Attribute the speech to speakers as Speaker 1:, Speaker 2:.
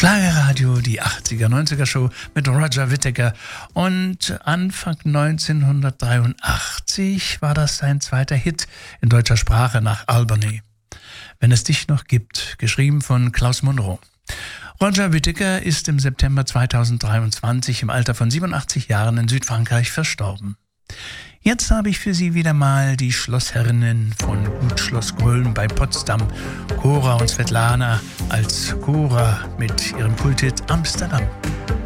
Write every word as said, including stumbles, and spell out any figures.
Speaker 1: Schlagerradio, die achtziger, neunziger Show mit Roger Whittaker. Und Anfang neunzehnhundertdreiundachtzig war das sein zweiter Hit in deutscher Sprache nach Albany. Wenn es dich noch gibt, geschrieben von Klaus Munro. Roger Whittaker ist im September zweitausenddreiundzwanzig im Alter von siebenundachtzig Jahren in Südfrankreich verstorben. Jetzt habe ich für Sie wieder mal die Schlossherrinnen von Gut Schloss Grölen bei Potsdam, Cora und Svetlana als Cora mit ihrem Kulthit Amsterdam.